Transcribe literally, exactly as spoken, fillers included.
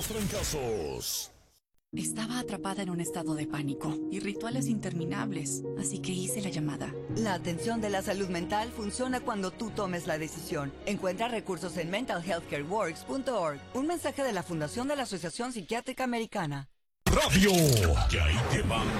los trancazos. Estaba atrapada en un estado de pánico y rituales interminables, así que hice la llamada. La atención de la salud mental funciona cuando tú tomes la decisión. Encuentra recursos en mental health care works punto org. Un mensaje de la Fundación de la Asociación Psiquiátrica Americana. Radio. Y ahí te van